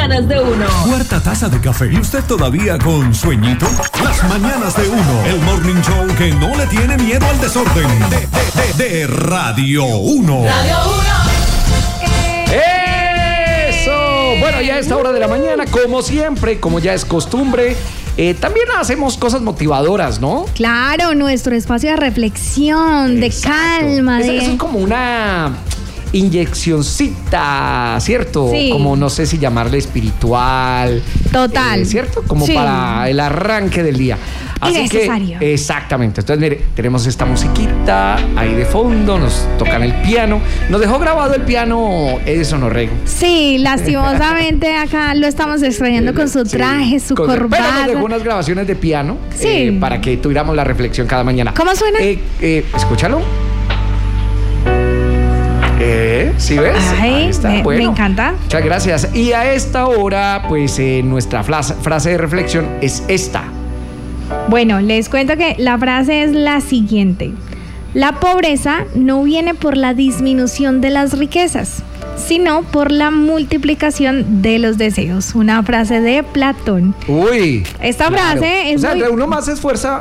mañanas de Uno. Cuarta taza de café y usted todavía con sueñito. Las mañanas de Uno, el morning show que no le tiene miedo al desorden. De Radio 1. Radio 1. ¡Eso! Bueno, ya a esta hora de la mañana, como siempre, como ya es costumbre, también hacemos cosas motivadoras, ¿no? Claro, nuestro espacio de reflexión, Exacto. de calma. Eso es como una inyeccioncita, ¿cierto? Sí. Como no sé si llamarle espiritual. Total. ¿Cierto? Como Sí. para el arranque del día. Y necesario. Que, exactamente. Entonces, mire, tenemos esta musiquita ahí de fondo, nos tocan el piano. Nos dejó grabado el piano Edison Orrego. Sí, lastimosamente acá lo estamos extrañando con su traje, su Pero nos corbata. dejó unas grabaciones de piano Sí. para que tuviéramos la reflexión cada mañana. ¿Cómo suena? Escúchalo. ¿Sí ves? Ay, Ahí está. me Bueno, encanta. Muchas gracias. Y a esta hora, pues nuestra frase de reflexión es esta. Bueno, les cuento que la frase es la siguiente. La pobreza no viene por la disminución de las riquezas, sino por la multiplicación de los deseos. Una frase de Platón. Uy. Esta frase es o sea, muy- entre uno más se esfuerza.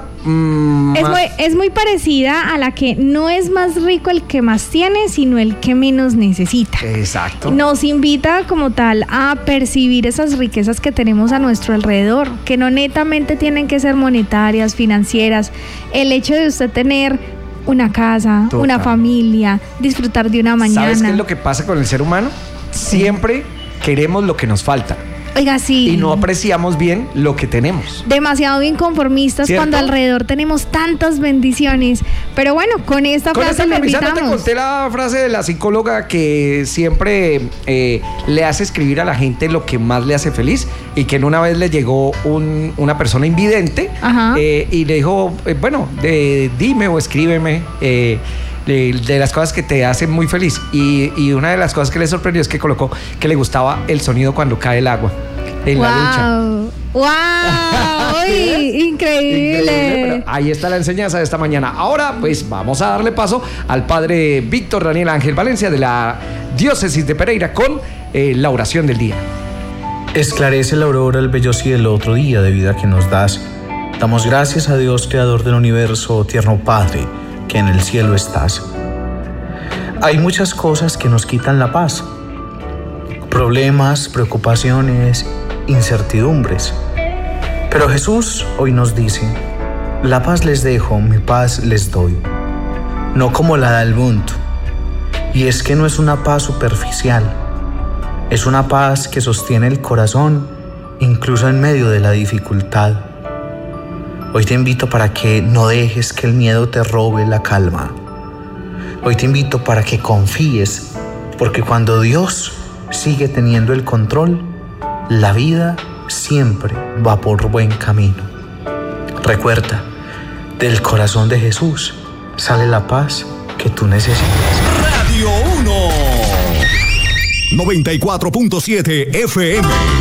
Es muy parecida a la que no es más rico el que más tiene, sino el que menos necesita. Exacto. Nos invita como tal a percibir esas riquezas que tenemos a nuestro alrededor, que no netamente tienen que ser monetarias, financieras. El hecho de usted tener una casa, Total. una familia, disfrutar de una mañana. ¿Sabes qué es lo que pasa con el ser humano? Siempre queremos lo que nos falta Oiga, sí. y no apreciamos bien lo que tenemos. Demasiado inconformistas ¿Cierto? cuando alrededor tenemos tantas bendiciones. Pero bueno, con esta Con frase esta lo camisa no te invitamos. conté la frase de la psicóloga que siempre le hace escribir a la gente lo que más le hace feliz y que en una vez le llegó una persona invidente Ajá. y le dijo, dime o escríbeme de las cosas que te hacen muy feliz. Y una de las cosas que le sorprendió es que colocó que le gustaba el sonido cuando cae el agua en la ducha. ¡Wow! ¡Uy! Increíble. Pero ahí está la enseñanza de esta mañana. Ahora, pues vamos a darle paso al padre Víctor Daniel Ángel Valencia de la Diócesis de Pereira con la oración del día. Esclarece la aurora el bello cielo, otro día de vida que nos das. Damos gracias a Dios, creador del universo, tierno Padre, que en el cielo estás. Hay muchas cosas que nos quitan la paz. Problemas, preocupaciones, incertidumbres. Pero Jesús hoy nos dice, la paz les dejo, mi paz les doy. No como la da el mundo. Y es que no es una paz superficial. Es una paz que sostiene el corazón, incluso en medio de la dificultad. Hoy te invito para que no dejes que el miedo te robe la calma. Hoy te invito para que confíes, porque cuando Dios sigue teniendo el control, la vida siempre va por buen camino. Recuerda, del corazón de Jesús sale la paz que tú necesitas. Radio 1. 94.7 FM.